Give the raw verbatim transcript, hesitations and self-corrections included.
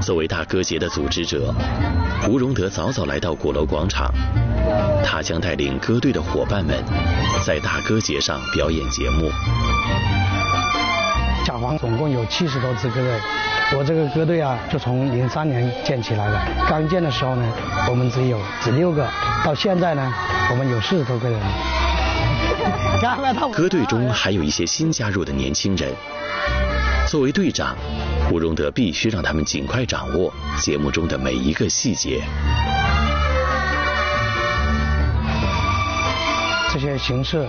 作为大歌节的组织者，吴荣德早早来到鼓楼广场，他将带领歌队的伙伴们在大歌节上表演节目。 小黄总共有七十多支歌队，我这个歌队啊，就从零三年建起来的。刚建的时候呢，我们只有只六个，到现在呢，我们有四十多个人。 歌队中还有一些新加入的年轻人，作为队长，吴荣德必须让他们尽快掌握节目中的每一个细节。 这些形式